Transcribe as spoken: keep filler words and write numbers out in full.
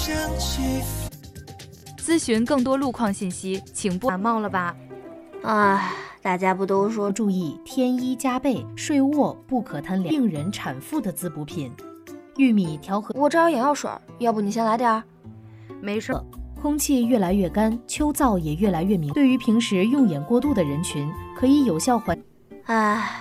咨询更多路况信息，请拨。感冒了吧？ 唉，大家不都说注意添衣加被，睡卧不可贪凉。病人、产妇的滋补品，玉米调和。 我这儿眼药水，要不你先来点儿？ 没事。空气越来越干，秋燥也越来越明。对于平时用眼过度的人群，可以有效缓。 唉。